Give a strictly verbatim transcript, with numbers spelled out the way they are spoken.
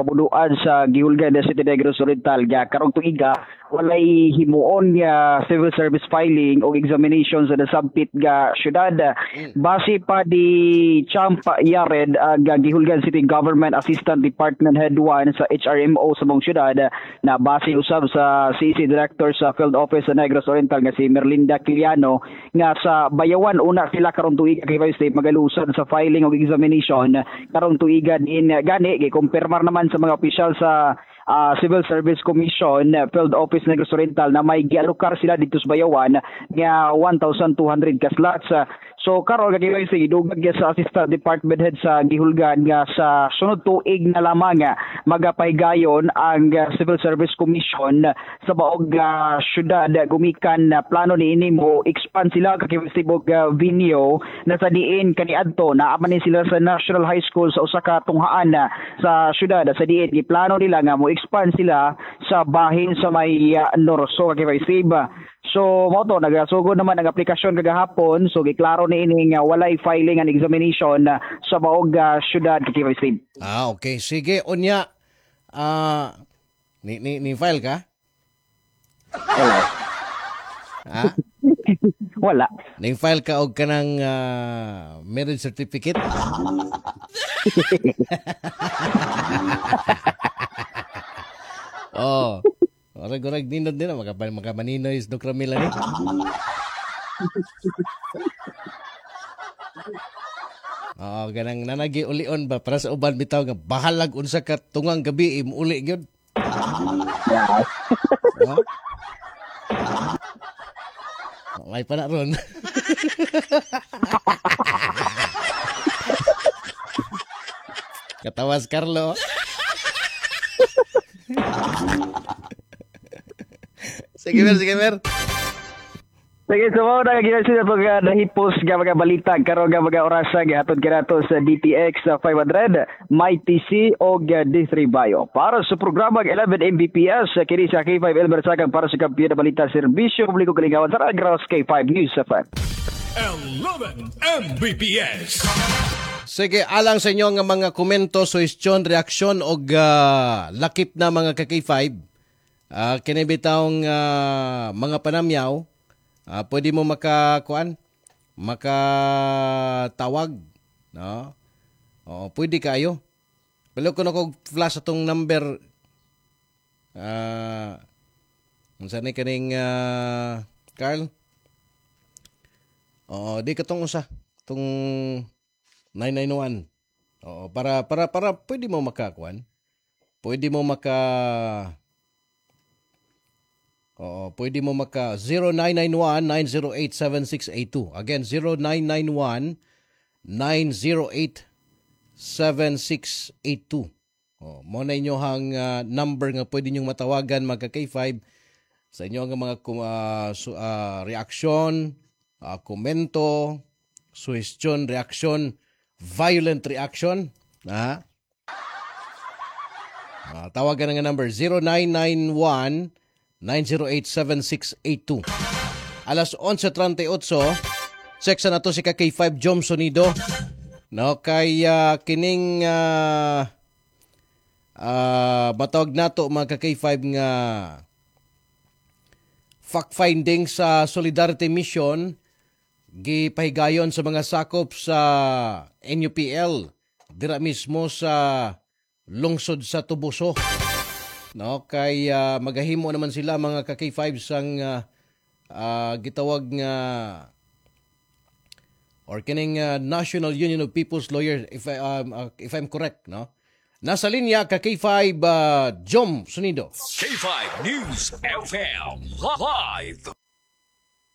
pabuduan sa gihulgan sa City Negros Oriental nga karong tuiga walay himuon nga civil service filing o examination sa nasabtit nga syudad. Base pa di Champa Yared ang uh, gihulgan City Government Assistant Department Head one sa H R M O sa mong syudad na base usab sa C C Director sa Field Office sa Negros Oriental nga si Merlinda Quiliano nga sa bayawan una sila karong tuiga kay Vice State magalusad sa filing o examination karong tuiga din gani gikumpirmar naman sa mga opisyal sa uh, Civil Service Commission uh, Field Office Negros Oriental na may gialokar sila dito sa bayawan nga one thousand two hundred ka slots. Uh, so karon gagawin sa idugag sa Assistant Department Head sa gihulgan nga sa sunod tuig na lamang uh, magapahigayon ang uh, Civil Service Commission uh, sa baog uh, syudad uh, gumikan uh, plano ni ini mo expand sila kakibog uh, venue na sa diin kaniadto na man sila sa National High School sa usa ka tunghaan uh, sa syudad sa diin giplano nila nga mo expand sila sa bahin sa may uh, Norso kay Siba. So mo to nagasugod naman ang aplikasyon kagahapon so giklaro ni ini nga walay filing and examination uh, sa baog uh, syudad kay Siba. Ah okay sige unya ah uh, ni, ni ni file ka? Wala. Ha? Wala. Ning file ka og kanang uh, marriage certificate? Oh, orag-orag ninod din na makamaninoy is Dokra Mila ni. Oh, ganang nanagi ulion ba para sa uban bitaw nga bahalag unsa ka tungang gabi im uli gyud. Oh? May pa na ron. Katawas Carlo. Sige mer, sige mer. Sige, so mo na ginasya pag nahipos nga mga balita karon nga mga orasa nga atod kanato sa D T X five hundred, My T C o D three Bio. Para sa programa eleven M B P S kini sa K five Elmer Sagang para sa kampiyon na balita serbisyo publiko kalingawan sa Agros K five News F M. eleven M B P S. Sige, alang sa inyo nga mga komento, suhestyon, reaksyon o uh, lakip na mga ka-K five, uh, kinibitawng uh, mga panamyaw, uh, pwede mo makakuan, makatawag, no? O, pwede kayo. Pero kung ako flash atong number, uh, saan ni kaning uh, Carl? O, di katong usa, itong nine nine one. Oo, para para para pwede mo makakuan. Pwede mo maka Oo, pwede mo maka zero nine nine one nine zero eight seven six eight two. Again, zero nine nine one nine zero eight seven six eight two. Oh, mo na inyo hang uh, number nga pwede niyo matawagan magka K five sa inyo nga mga uh, su- uh, reaksyon, uh, komento, suggestion, reaction, violent reaction, ha? Uh, tawagan nga number zero nine nine one nine zero eight seven six eight two. Alas eleven thirty-eight, check sa nato si ka K five Jom Sonido. No, kay uh, kining uh, uh, matawag nato mga ka K five nga fact-finding sa Solidarity Mission gipahigayon sa mga sakop sa N U P L dira mismo sa lungsod sa Tubuso. No, kay uh, magahimo naman sila mga ka K five sang uh, uh, gitawag nga or kining uh, National Union of People's Lawyers if I, um, uh, if I'm correct, no. Nasa linya ka K five uh, Jom Sunido. K five News F M Live.